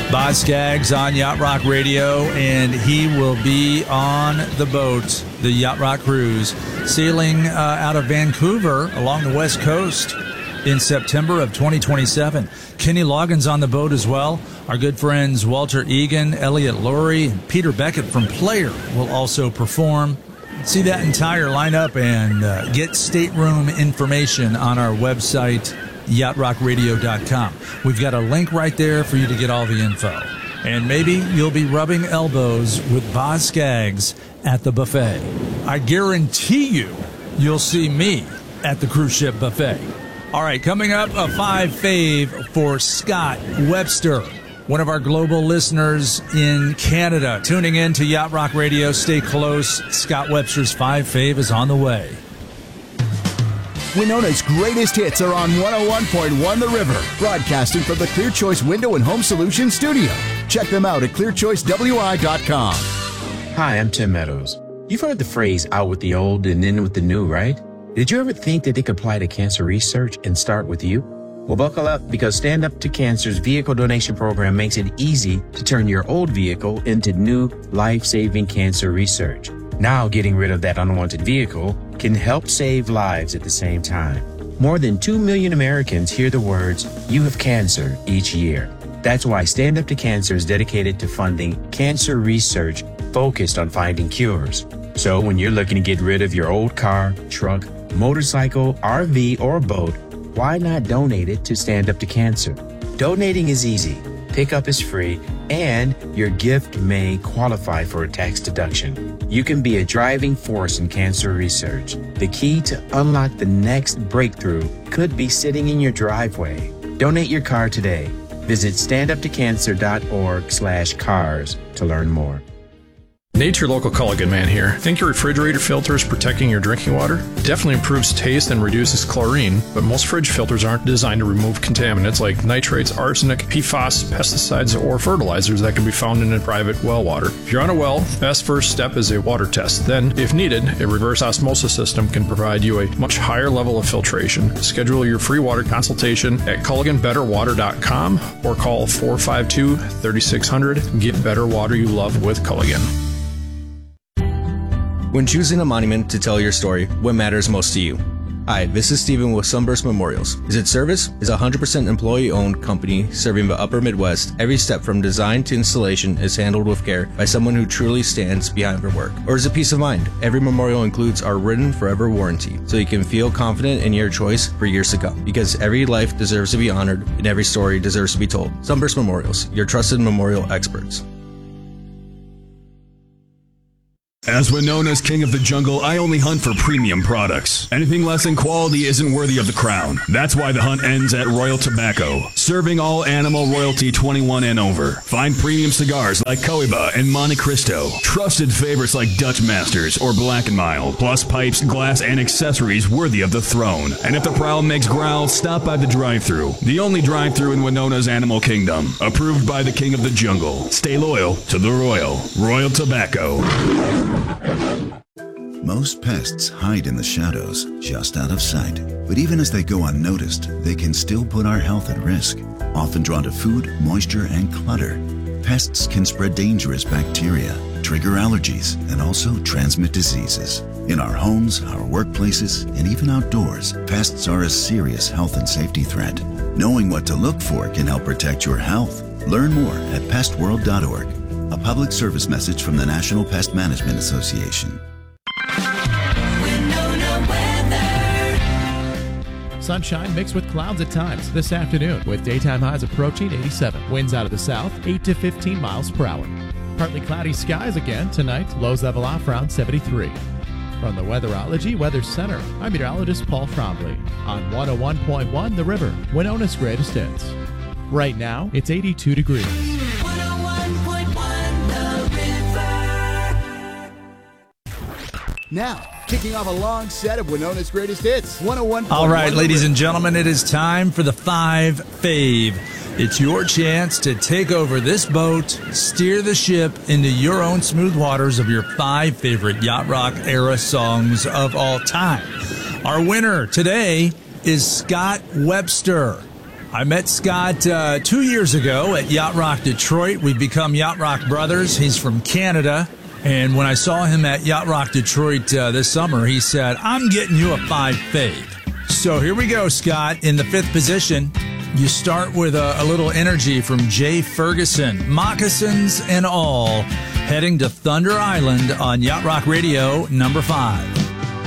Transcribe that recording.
Boz Scaggs on Yacht Rock Radio, and he will be on the boat, the Yacht Rock Cruise, sailing out of Vancouver along the West Coast in September of 2027. Kenny Loggins on the boat as well. Our good friends Walter Egan, Elliot Laurie, and Peter Beckett from Player will also perform. See that entire lineup and get stateroom information on our website, yachtrockradio.com. We've got a link right there for you to get all the info. And maybe you'll be rubbing elbows with Boz Scaggs at the buffet. I guarantee you'll see me at the cruise ship buffet. All right, coming up, a 5 fave for Scott Webster, one of our global listeners in Canada. Tuning in to Yacht Rock Radio. Stay close. Scott Webster's 5 fave is on the way. Winona's greatest hits are on 101.1 The River, broadcasting from the Clear Choice Window and Home Solutions studio. Check them out at clearchoicewi.com. Hi, I'm Tim Meadows. You've heard the phrase out with the old and in with the new, right? Did you ever think that they could apply to cancer research and start with you? Well, buckle up, because Stand Up to Cancer's vehicle donation program makes it easy to turn your old vehicle into new life-saving cancer research. Now, getting rid of that unwanted vehicle can help save lives at the same time. More than 2 million Americans hear the words, "You have cancer," each year. That's why Stand Up to Cancer is dedicated to funding cancer research focused on finding cures. So when you're looking to get rid of your old car, truck, motorcycle, RV, or boat, why not donate it to Stand Up to Cancer? Donating is easy, pickup is free, and your gift may qualify for a tax deduction. You can be a driving force in cancer research. The key to unlock the next breakthrough could be sitting in your driveway. Donate your car today. Visit standuptocancer.org/cars to learn more. Nate's your local Culligan man here. Think your refrigerator filter is protecting your drinking water? It definitely improves taste and reduces chlorine, but most fridge filters aren't designed to remove contaminants like nitrates, arsenic, PFAS, pesticides, or fertilizers that can be found in a private well water. If you're on a well, the best first step is a water test. Then, if needed, a reverse osmosis system can provide you a much higher level of filtration. Schedule your free water consultation at CulliganBetterWater.com or call 452-3600. Get better water you love with Culligan. When choosing a monument to tell your story, what matters most to you? Hi, this is Steven with Sunburst Memorials. Is it service? Is a 100% employee-owned company serving the upper Midwest. Every step from design to installation is handled with care by someone who truly stands behind their work. Or is it peace of mind? Every memorial includes our written forever warranty, so you can feel confident in your choice for years to come. Because every life deserves to be honored, and every story deserves to be told. Sunburst Memorials, your trusted memorial experts. As Winona's king of the jungle, I only hunt for premium products. Anything less than quality isn't worthy of the crown. That's why the hunt ends at Royal Tobacco, serving all animal royalty 21 and over. Find premium cigars like Cohiba and Monte Cristo, trusted favorites like Dutch Masters or Black & Mild, plus pipes, glass, and accessories worthy of the throne. And if the prowl makes growl, stop by the drive-thru, the only drive-thru in Winona's animal kingdom, approved by the king of the jungle. Stay loyal to the Royal. Royal Tobacco. Most pests hide in the shadows, just out of sight. But even as they go unnoticed, they can still put our health at risk. Often drawn to food, moisture, and clutter, pests can spread dangerous bacteria, trigger allergies, and also transmit diseases. In our homes, our workplaces, and even outdoors, pests are a serious health and safety threat. Knowing what to look for can help protect your health. Learn more at pestworld.org. A public service message from the National Pest Management Association. Sunshine mixed with clouds at times this afternoon, with daytime highs approaching 87. Winds out of the south, 8 to 15 miles per hour. Partly cloudy skies again tonight. Lows level off around 73. From the Weatherology Weather Center, I'm meteorologist Paul Trombley on 101.1 The River, Winona's greatest hits. Right now, it's 82 degrees. 101.1 The River. Now, kicking off a long set of Winona's greatest hits. 101.1. All right, ladies and gentlemen, it is time for the 5 fave. It's your chance to take over this boat, steer the ship into your own smooth waters of your 5 favorite Yacht Rock era songs of all time. Our winner today is Scott Webster. I met Scott 2 years ago at Yacht Rock Detroit. We've become Yacht Rock brothers. He's from Canada. And when I saw him at Yacht Rock Detroit this summer, he said, I'm getting you a 5 fade. So here we go, Scott, in the 5th position. You start with a little energy from Jay Ferguson, moccasins and all, heading to Thunder Island on Yacht Rock Radio, number 5.